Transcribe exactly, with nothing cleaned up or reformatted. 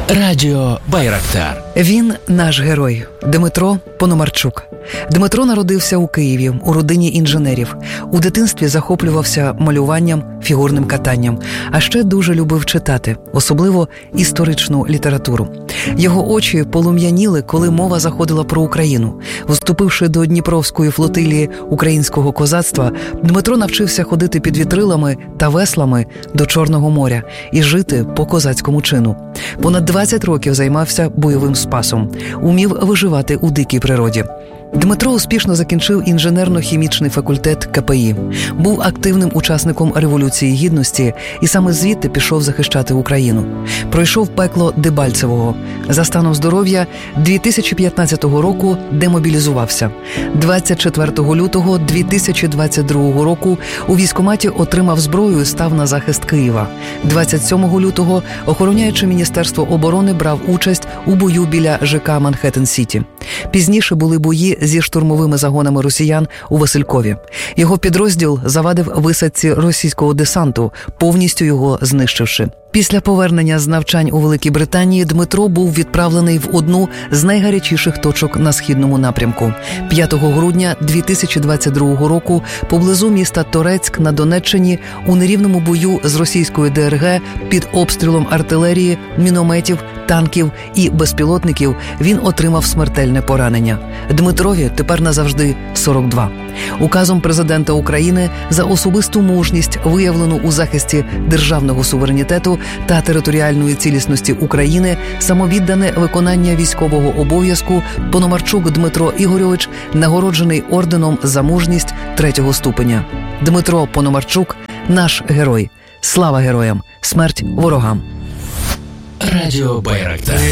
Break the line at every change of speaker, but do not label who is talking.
Радіо Байрактар.
Він наш герой – Дмитро Пономарчук. Дмитро народився у Києві, у родині інженерів. У дитинстві захоплювався малюванням, фігурним катанням, а ще дуже любив читати, особливо історичну літературу. Його очі полум'яніли, коли мова заходила про Україну. Вступивши до Дніпровської флотилії українського козацтва, Дмитро навчився ходити під вітрилами та веслами до Чорного моря і жити по козацькому чину. Понад двадцять років займався бойовим спасом, умів виживати у дикій природі. Дмитро успішно закінчив інженерно-хімічний факультет ка пе і, був активним учасником Революції Гідності і саме звідти пішов захищати Україну. Пройшов пекло Дебальцевого. За станом здоров'я дві тисячі п'ятнадцятого року демобілізувався. двадцять четвертого лютого дві тисячі двадцять другого року у військкоматі отримав зброю і став на захист Києва. двадцять сьомого лютого, охороняючи Міністерство оборони, брав участь у бою біля же ка Манхеттен-Сіті. Пізніше були бої зі штурмовими загонами росіян у Василькові. Його підрозділ завадив висадці російського десанту, повністю його знищивши. Після повернення з навчань у Великій Британії Дмитро був відправлений в одну з найгарячіших точок на східному напрямку. п'ятого грудня дві тисячі двадцять другого року поблизу міста Торецьк на Донеччині у нерівному бою з російською де ер ге під обстрілом артилерії, мінометів, танків і безпілотників він отримав смертельне поранення. Дмитрові тепер назавжди сорок два. Указом президента України за особисту мужність, виявлену у захисті державного суверенітету та територіальної цілісності України, самовіддане виконання військового обов'язку, Пономарчук Дмитро Ігорьович нагороджений орденом за мужність третього ступеня. Дмитро Пономарчук – наш герой. Слава героям! Смерть ворогам!
Радіо Байрактар.